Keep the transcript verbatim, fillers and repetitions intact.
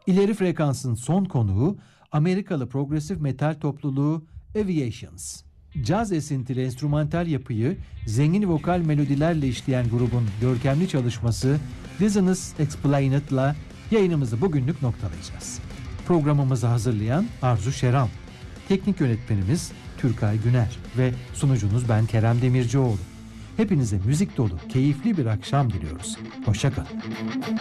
İleri frekansın son konuğu Amerikalı progresif metal topluluğu Aviations. Caz esintili enstrümantal yapıyı zengin vokal melodilerle işleyen grubun görkemli çalışması Dizziness Explained'la yayınımızı bugünlük noktalayacağız. Programımızı hazırlayan Arzu Şeral, teknik yönetmenimiz Türkay Güner ve sunucunuz ben Kerem Demircioğlu. Hepinize müzik dolu, keyifli bir akşam diliyoruz. Hoşça kalın.